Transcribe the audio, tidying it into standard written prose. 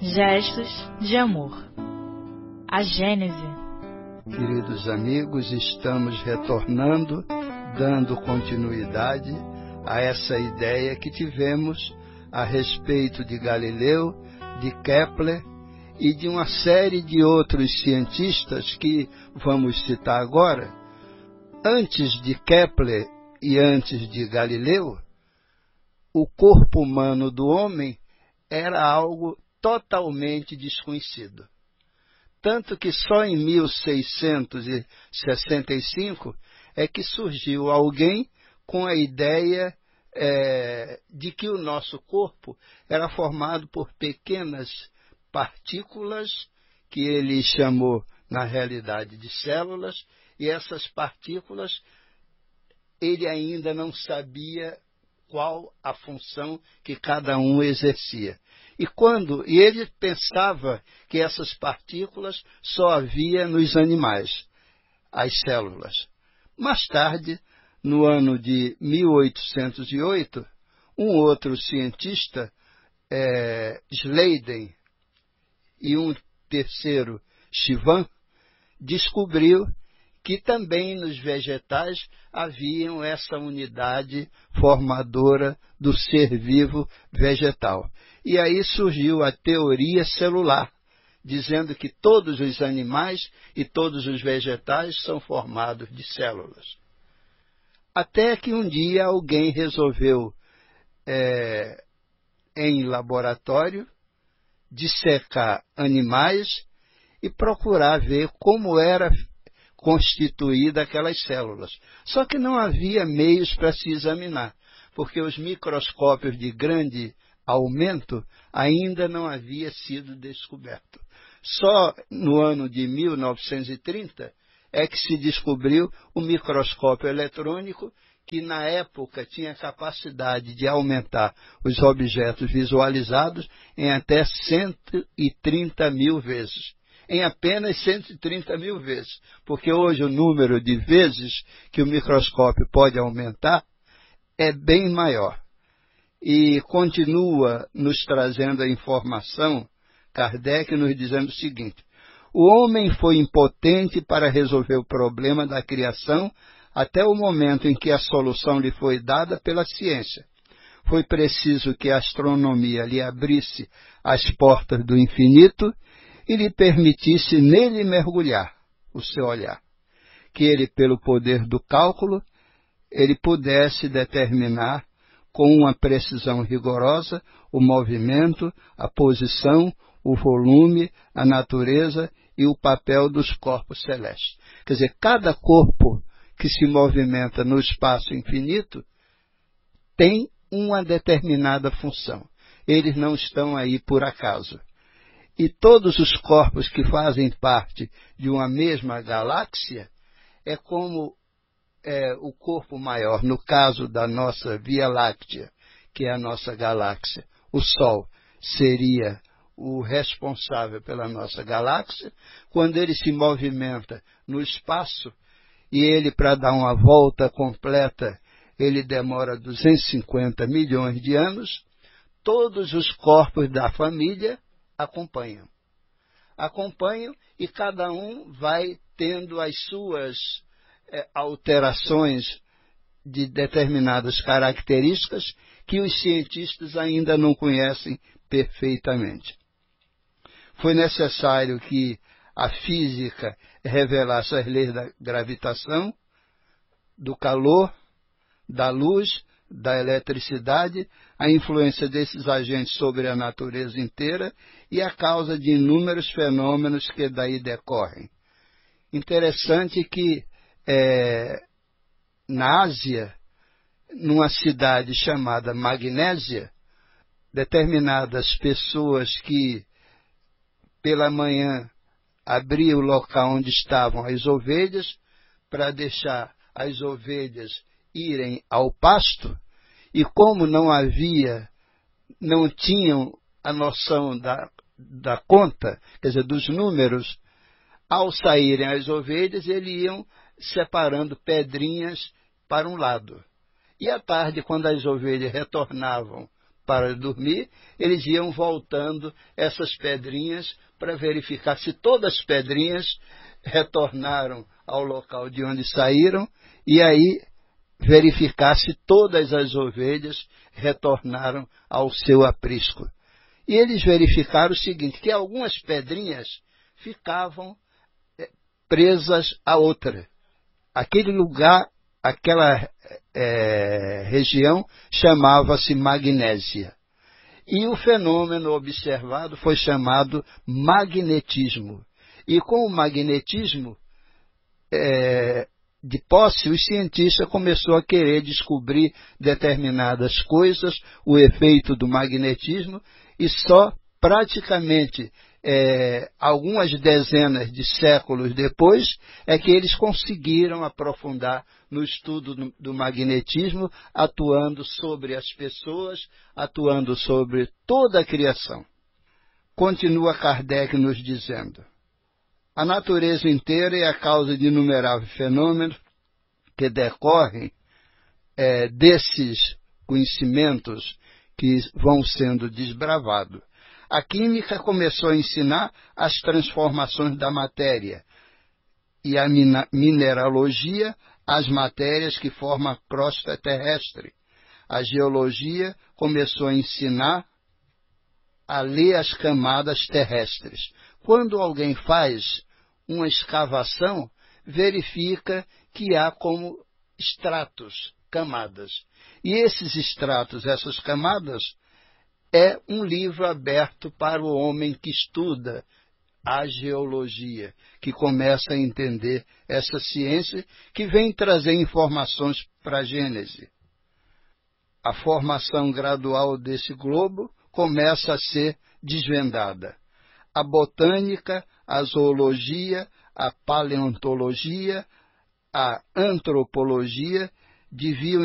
Gestos de amor. A Gênese. Queridos amigos, estamos retornando, dando continuidade a essa ideia que tivemos a respeito de Galileu, de Kepler e de uma série de outros cientistas que vamos citar agora. Antes de Kepler e antes de Galileu, o corpo humano do homem era algo totalmente desconhecido. Tanto que só em 1665 é que surgiu alguém com a ideia de que o nosso corpo era formado por pequenas partículas, que ele chamou, na realidade, de células, e essas partículas ele ainda não sabia qual a função que cada um exercia. E ele pensava que essas partículas só havia nos animais, as células. Mais tarde, no ano de 1808, um outro cientista, Schleiden, e um terceiro, Chivan, descobriu que também nos vegetais haviam essa unidade formadora do ser vivo vegetal. E aí surgiu a teoria celular, dizendo que todos os animais e todos os vegetais são formados de células. Até que um dia alguém resolveu, em laboratório, dissecar animais e procurar ver como era constituída aquelas células. Só que não havia meios para se examinar, porque os microscópios de grande aumento ainda não havia sido descoberto. Só no ano de 1930 é que se descobriu o microscópio eletrônico, que na época tinha capacidade de aumentar os objetos visualizados em até 130 mil vezes. Em apenas 130 mil vezes, porque hoje o número de vezes que o microscópio pode aumentar é bem maior. E continua nos trazendo a informação, Kardec nos dizendo o seguinte: o homem foi impotente para resolver o problema da criação até o momento em que a solução lhe foi dada pela ciência. Foi preciso que a astronomia lhe abrisse as portas do infinito e lhe permitisse nele mergulhar o seu olhar, que ele, pelo poder do cálculo, ele pudesse determinar com uma precisão rigorosa o movimento, a posição, o volume, a natureza e o papel dos corpos celestes. Quer dizer, cada corpo que se movimenta no espaço infinito tem uma determinada função. Eles não estão aí por acaso. E todos os corpos que fazem parte de uma mesma galáxia é como o corpo maior, no caso da nossa Via Láctea, que é a nossa galáxia. O Sol seria o responsável pela nossa galáxia. Quando ele se movimenta no espaço, e ele, para dar uma volta completa, ele demora 250 milhões de anos, todos os corpos da família acompanham e cada um vai tendo as suas alterações de determinadas características que os cientistas ainda não conhecem perfeitamente. Foi necessário que a física revelasse as leis da gravitação, do calor, da luz, da eletricidade, a influência desses agentes sobre a natureza inteira e a causa de inúmeros fenômenos que daí decorrem. Interessante que na Ásia, numa cidade chamada Magnésia, determinadas pessoas que pela manhã abriam o local onde estavam as ovelhas para deixar as ovelhas irem ao pasto, e como não tinham a noção da conta, quer dizer, dos números, ao saírem as ovelhas, eles iam separando pedrinhas para um lado. E à tarde, quando as ovelhas retornavam para dormir, eles iam voltando essas pedrinhas para verificar se todas as pedrinhas retornaram ao local de onde saíram, e aí verificar se todas as ovelhas retornaram ao seu aprisco. E eles verificaram o seguinte, que algumas pedrinhas ficavam presas a outra. Aquele lugar, aquela região chamava-se magnésia. E o fenômeno observado foi chamado magnetismo. E com o magnetismo, de posse, os cientistas começaram a querer descobrir determinadas coisas, o efeito do magnetismo, e só praticamente algumas dezenas de séculos depois é que eles conseguiram aprofundar no estudo do magnetismo, atuando sobre as pessoas, atuando sobre toda a criação. Continua Kardec nos dizendo: a natureza inteira é a causa de inumeráveis fenômenos que decorrem desses conhecimentos que vão sendo desbravados. A química começou a ensinar as transformações da matéria e a mineralogia as matérias que formam a crosta terrestre. A geologia começou a ensinar a ler as camadas terrestres. Quando alguém faz uma escavação, verifica que há como estratos, camadas. E esses estratos, essas camadas, é um livro aberto para o homem que estuda a geologia, que começa a entender essa ciência que vem trazer informações para a Gênese. A formação gradual desse globo começa a ser desvendada. A botânica, a zoologia, a paleontologia, a antropologia deviam